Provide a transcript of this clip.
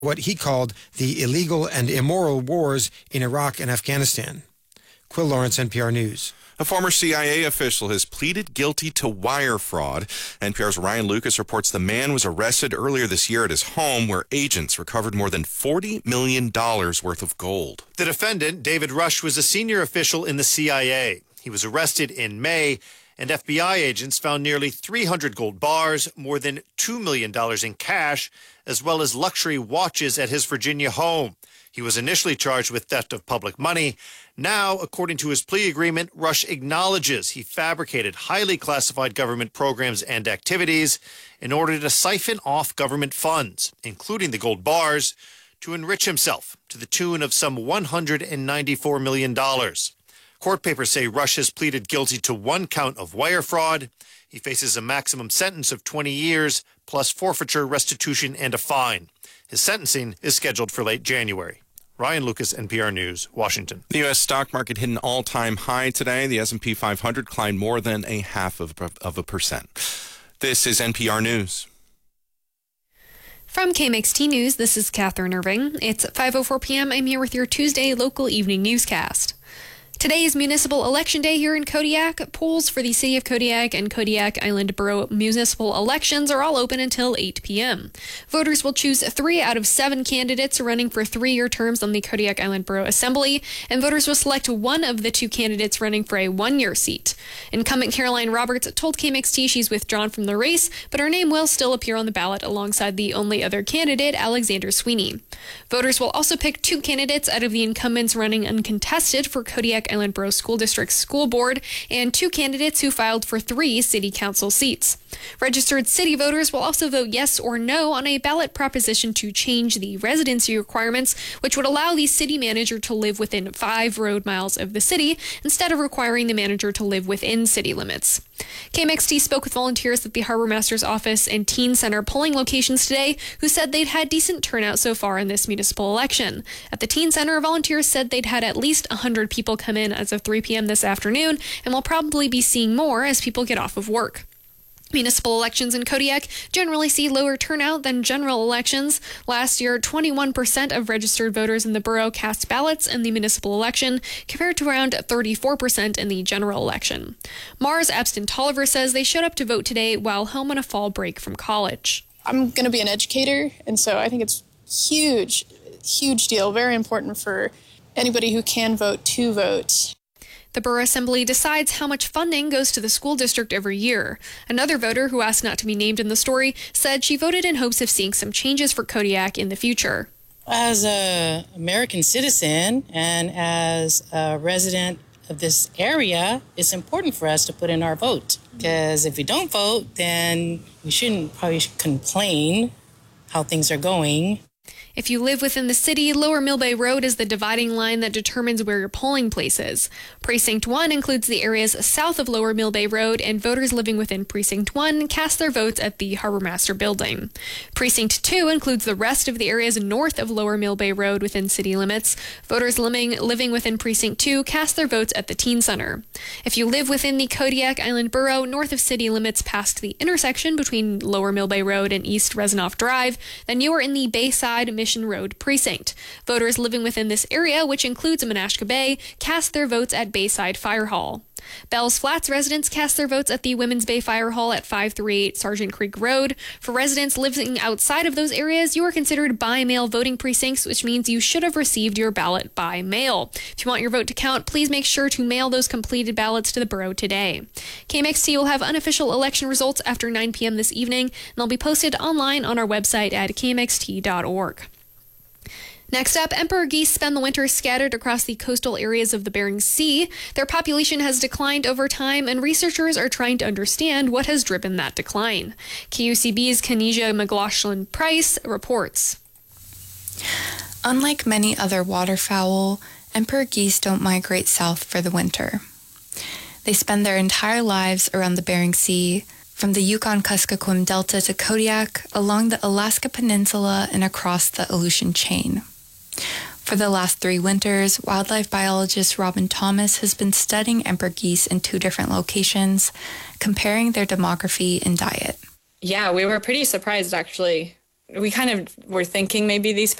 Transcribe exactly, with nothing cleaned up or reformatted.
what he called the illegal and immoral wars in Iraq and Afghanistan. Quill Lawrence, N P R News. A former C I A official has pleaded guilty to wire fraud. N P R's Ryan Lucas reports the man was arrested earlier this year at his home where agents recovered more than forty million dollars worth of gold. The defendant, David Rush, was a senior official in the C I A. He was arrested in May, and F B I agents found nearly three hundred gold bars, more than two million dollars in cash, as well as luxury watches at his Virginia home. He was initially charged with theft of public money. Now, according to his plea agreement, Rush acknowledges he fabricated highly classified government programs and activities in order to siphon off government funds, including the gold bars, to enrich himself to the tune of some one hundred ninety-four million dollars. Court papers say Rush has pleaded guilty to one count of wire fraud. He faces a maximum sentence of twenty years, plus forfeiture, restitution, and a fine. His sentencing is scheduled for late January. Ryan Lucas, N P R News, Washington. The U S stock market hit an all-time high today. The S and P five hundred climbed more than a half of, of a percent. This is N P R News. From K M X T News, this is Catherine Irving. It's five oh four p.m. I'm here with your Tuesday local evening newscast. Today is Municipal Election Day here in Kodiak. Polls for the City of Kodiak and Kodiak Island Borough municipal elections are all open until eight p.m. Voters will choose three out of seven candidates running for three-year terms on the Kodiak Island Borough Assembly, and voters will select one of the two candidates running for a one-year seat. Incumbent Caroline Roberts told K M X T she's withdrawn from the race, but her name will still appear on the ballot alongside the only other candidate, Alexander Sweeney. Voters will also pick two candidates out of the incumbents running uncontested for Kodiak Island Borough School District School Board and two candidates who filed for three city council seats. Registered city voters will also vote yes or no on a ballot proposition to change the residency requirements, which would allow the city manager to live within five road miles of the city instead of requiring the manager to live within city limits. K M X T spoke with volunteers at the Harbor Master's office and Teen Center polling locations today who said they'd had decent turnout so far in this municipal election. At the Teen Center, volunteers said they'd had at least one hundred people come in as of three p.m. this afternoon and will probably be seeing more as people get off of work. Municipal elections in Kodiak generally see lower turnout than general elections. Last year, twenty-one percent of registered voters in the borough cast ballots in the municipal election, compared to around thirty-four percent in the general election. Mars Abston Tolliver says they showed up to vote today while home on a fall break from college. I'm going to be an educator, and so I think it's huge, huge deal, very important for anybody who can vote to vote. The Borough Assembly decides how much funding goes to the school district every year. Another voter who asked not to be named in the story said she voted in hopes of seeing some changes for Kodiak in the future. As an American citizen and as a resident of this area, it's important for us to put in our vote. Because if we don't vote, then we shouldn't probably complain how things are going. If you live within the city, Lower Mill Bay Road is the dividing line that determines where your polling place is. Precinct one includes the areas south of Lower Mill Bay Road, and voters living within Precinct one cast their votes at the Harbor Master building. Precinct two includes the rest of the areas north of Lower Mill Bay Road within city limits. Voters living, living within Precinct two cast their votes at the Teen Center. If you live within the Kodiak Island Borough, north of city limits past the intersection between Lower Mill Bay Road and East Resinoff Drive, then you are in the Bayside Mission Road precinct. Voters living within this area, which includes Menasha Bay, cast their votes at Bayside Fire Hall. Bells Flats residents cast their votes at the Women's Bay Fire Hall at five thirty-eight Sergeant Creek Road. For residents living outside of those areas, you are considered by-mail voting precincts, which means you should have received your ballot by mail. If you want your vote to count, please make sure to mail those completed ballots to the borough today. K M X T will have unofficial election results after nine p.m. this evening, and they'll be posted online on our website at k m x t dot org. Next up, emperor geese spend the winter scattered across the coastal areas of the Bering Sea. Their population has declined over time, and researchers are trying to understand what has driven that decline. K U C B's Kanisha McLaughlin-Price reports. Unlike many other waterfowl, emperor geese don't migrate south for the winter. They spend their entire lives around the Bering Sea, from the Yukon-Kuskokwim Delta to Kodiak, along the Alaska Peninsula, and across the Aleutian Chain. For the last three winters, wildlife biologist Robin Thomas has been studying emperor geese in two different locations, comparing their demography and diet. Yeah, we were pretty surprised, actually. we kind of were thinking maybe these